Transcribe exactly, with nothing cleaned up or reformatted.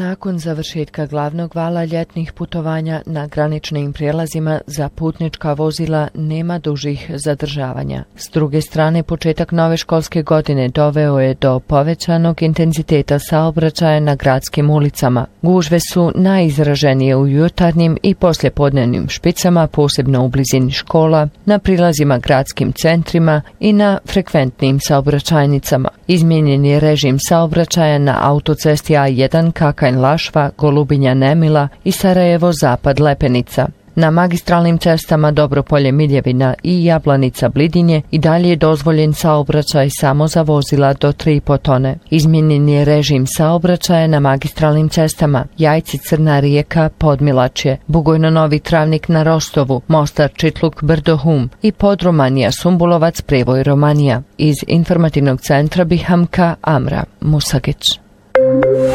Nakon završetka glavnog vala ljetnih putovanja na graničnim prijelazima za putnička vozila nema dužih zadržavanja. S druge strane, početak nove školske godine doveo je do povećanog intenziteta saobraćaja na gradskim ulicama. Gužve su najizraženije u jutarnjim i poslijepodnevnim špicama, posebno u blizini škola, na prilazima gradskim centrima i na frekventnim saobraćajnicama. Izmijenjen je režim saobraćaja na autocesti A jedan Kakanj-Lašva, Golubinja-Nemila i Sarajevo-Zapad-Lepenica. Na magistralnim cestama Dobropolje-Miljevina i Jablanica-Blidinje i dalje je dozvoljen saobraćaj samo za vozila do tri i po tone. Izmijenjen je režim saobraćaja na magistralnim cestama Jajci-Crna Rijeka, Podmilačje, Bugojno-Novi Travnik na Rostovu, Mostar-Čitluk-Brdo-Hum i Podromanija-Sumbulovac-Prevoj-Romanija. Iz informativnog centra Bihamka, Amra Musagić.